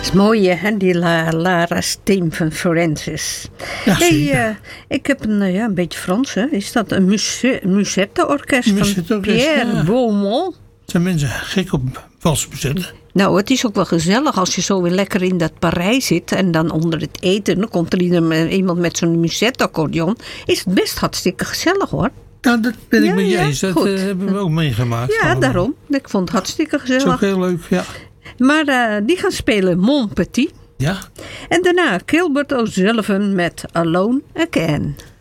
is mooi, hè, die Lara's Theme van Forensis. Ja, ik heb een beetje Frans, hè. Is dat een musette-orkest van Pierre Beaumont? Zijn mensen gek op valse musetten? Nou, het is ook wel gezellig als je zo weer lekker in dat Parijs zit. En dan onder het eten, dan komt er iemand met zo'n musette-accordeon. Is het best hartstikke gezellig, hoor. Nou, dat ben ik met je eens. Dat hebben we ook meegemaakt. Ja, allemaal. daarom. Ik vond het hartstikke gezellig. Dat is ook heel leuk, ja. Maar die gaan spelen Mon Petit. Ja. En daarna Gilbert O'Sullivan met Alone Again.